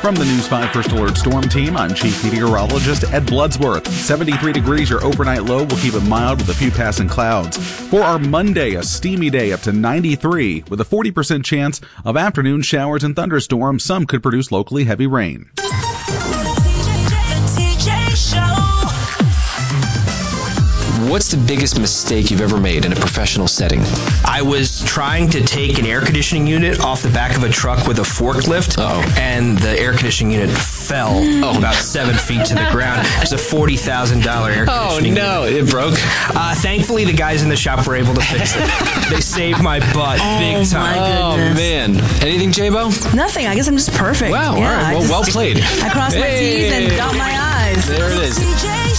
From the News 5 First Alert Storm Team, I'm Chief Meteorologist Ed Bloodsworth. 73 degrees, your overnight low will keep it mild with a few passing clouds. For our Monday, a steamy day up to 93 with a 40% chance of afternoon showers and thunderstorms. Some could produce locally heavy rain. What's the biggest mistake you've ever made in a professional setting? I was trying to take an air conditioning unit off the back of a truck with a forklift, and the air conditioning unit fell about 7 feet to the ground. It's a $40,000 air conditioning unit. Oh, no, it broke? Thankfully, the guys in the shop were able to fix it. They saved my butt big time. Oh, man. Anything, J-Bo? Nothing. I guess I'm just perfect. Wow, Yeah, all right. Well played. I cross my T's and dot my I's. There it is.